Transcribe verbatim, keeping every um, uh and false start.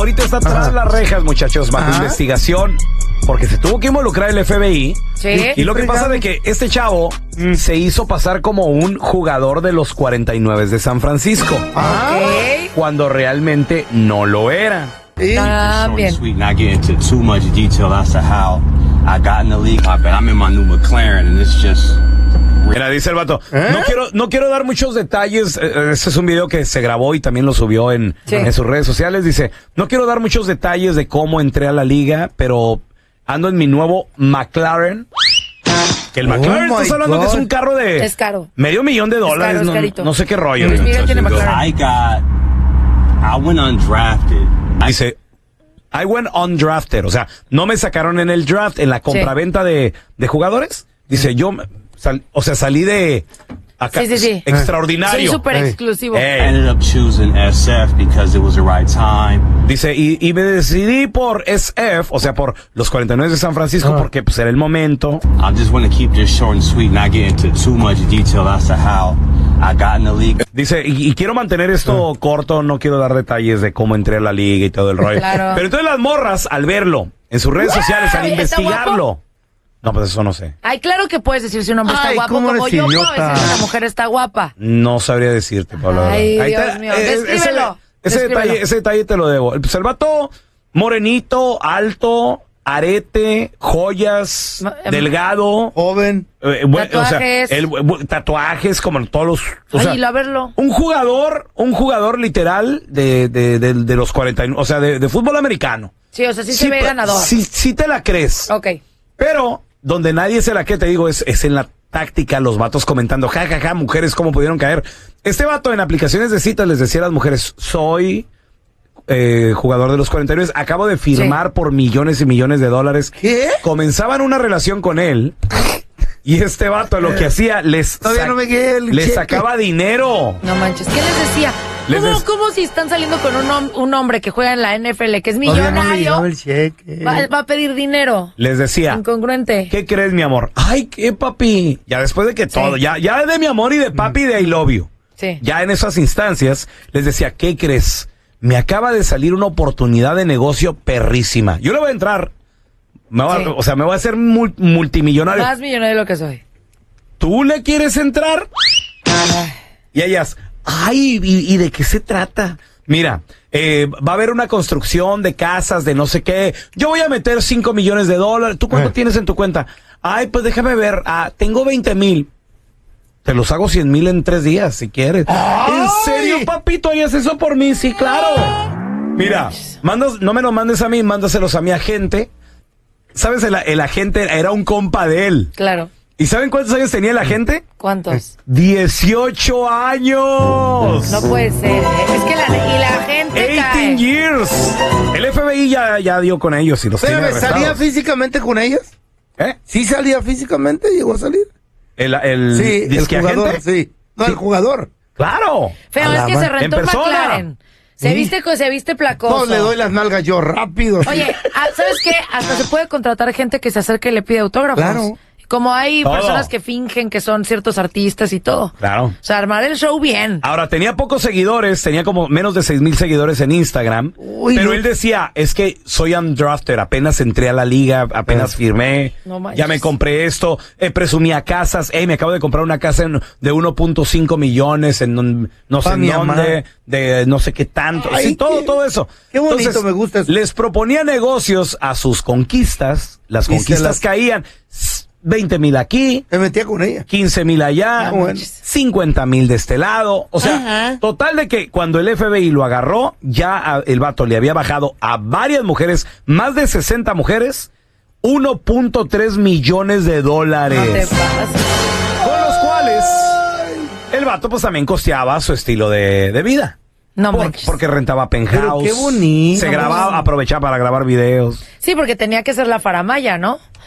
ahorita está tras Ajá. las rejas, muchachos, bajo Ajá. investigación, porque se tuvo que involucrar el F B I. Sí. Y lo que pasa de que este chavo Mm. se hizo pasar como un jugador de los cuarenta y nueve de San Francisco, Ah, Ok. cuando realmente no lo era. sí. Ah, Short bien. and sweet, not get into too much detail as to how I got in the league. But I'm in my new McLaren, and it's just. Mira, dice el vato, ¿Eh? no quiero no quiero dar muchos detalles, eh, este es un video que se grabó y también lo subió en, Sí. en sus redes sociales, dice, no quiero dar muchos detalles de cómo entré a la liga, pero ando en mi nuevo McLaren. Que el Oh McLaren, my estás hablando que es God. un carro de Es caro. medio millón de dólares, caro, es no, carito. no sé qué rollo. Luis Miguel tiene McLaren. I got. I went undrafted. I Dice, I went undrafted, o sea, no me sacaron en el draft, en la compraventa de, de jugadores. Dice, yo, sal- o sea, salí de acá, Sí, sí, sí. extraordinario. Soy súper Ey. exclusivo. Ey. ended up choosing S F because it was the right time. Dice, y, y me decidí por S F, o sea, por los cuarenta y nueve de San Francisco, Ah. porque pues era el momento. I just want to keep this short and sweet, not get into too much detail as to how I got in the league. Dice, y, y quiero mantener esto corto, no quiero dar detalles de cómo entré a la liga y todo el rollo. Claro. Pero entonces las morras, al verlo en sus redes sociales, al ¿Está investigarlo. No, pues eso no sé. Ay, claro que puedes decir si un hombre Ay, está guapo, ¿cómo como eres yo puedo idiota? decir si una mujer está guapa. No sabría decirte, Pablo. Ay, Ahí Dios está, mío, eh, descríbelo, Ese, descríbelo. detalle, ese detalle te lo debo. Pues el vato, morenito, alto, arete, joyas, Ma- em- delgado. Joven. eh, buen- Tatuajes. O sea, el, bu- tatuajes como todos los... O Ay, sea, y lo a verlo. un jugador, un jugador literal de, de, de, de los cuarenta, y nueve, o sea, de, de fútbol americano. Sí, o sea, sí, se ve pa- ganador. Sí, sí te la crees. Ok. Pero donde nadie se la que te digo es, es en la táctica, los vatos comentando, ja, ja, ja, mujeres, ¿cómo pudieron caer? Este vato en aplicaciones de citas les decía a las mujeres, soy eh, jugador de los cuarenta y nueve, acabo de firmar Sí. por millones y millones de dólares. ¿Qué? Comenzaban una relación con él y este vato lo que hacía, les, Todavía sa- no me quedé el les cheque. sacaba dinero. No manches. ¿Qué les decía? Les ¿Cómo, des- cómo si están saliendo con un, hom- un hombre que juega en la N F L, que es Todavía no me millonario, llegaba el cheque. va, va a pedir dinero? Les decía, Incongruente. ¿qué crees, mi amor? Ay, ¿qué, papi? Ya después de que todo, ya, ya de mi amor y de papi y de I love you. Sí. Ya en esas instancias, les decía, ¿qué crees? Me acaba de salir una oportunidad de negocio perrísima. Yo le voy a entrar. Me voy a- Sí. O sea, me voy a hacer mul- multimillonario. Más millonario de lo que soy. ¿Tú le quieres entrar? Y ellas, ay, ¿y, y de qué se trata? Mira, eh, va a haber una construcción de casas, de no sé qué. Yo voy a meter cinco millones de dólares. ¿Tú cuánto Eh. tienes en tu cuenta? Ay, pues déjame ver. Ah, tengo veinte mil. Te los hago cien mil en tres días, si quieres. ¿En serio, papito? ¿Harías eso por mí? Sí, claro. Mira, mandas, no me los mandes a mí, mándaselos a mi agente. ¿Sabes? El, el agente era un compa de él. Claro. ¿Y saben cuántos años tenía el agente? ¿Cuántos? dieciocho años. No puede ser. ¿eh? Es que la, y la gente dieciocho cae. years. El F B I ya, ya dio con ellos y los tiene Espérame, ¿salía arrestados. físicamente con ellos? ¿Eh? ¿Sí salía físicamente? ¿Llegó a salir? El, el Sí, el disque jugador, agente. sí. No, Sí. el jugador. Claro. Feo, A es la que ma- se rentó en un persona. McLaren. Se ¿Sí? viste, co- se viste placoso. No, le doy las nalgas yo rápido. sí. Oye, ah, ¿sabes qué? Hasta se puede contratar gente que se acerque y le pide autógrafos. Claro. Como hay Todo. personas que fingen que son ciertos artistas y todo. Claro. O sea, armar el show bien. Ahora, tenía pocos seguidores, tenía como menos de seis mil seguidores en Instagram. Uy, pero no. él decía, es que soy undrafted, apenas entré a la liga, apenas firmé, No manches. ya me compré esto, eh, presumía casas, hey, me acabo de comprar una casa en- de uno punto cinco millones en un- no sé Pa' en mi dónde, amar. de no sé qué tanto, Ay, sí, todo, qué- todo eso. qué bonito, me gusta eso. Les proponía negocios a sus conquistas, las Y se conquistas las- caían, veinte mil aquí, Se metía con ella. quince mil allá, Ah, bueno. cincuenta mil de este lado. O sea, Ajá. total de que cuando el F B I lo agarró, ya a- el vato le había bajado a varias mujeres, más de sesenta mujeres, uno punto tres millones de No te dólares. pases. Con los cuales el vato pues también costeaba su estilo de, de vida. No Por- manches. porque rentaba penthouse. Pero qué bonito. Se grababa, aprovechaba para grabar videos. Sí, porque tenía que ser la faramaya, ¿no?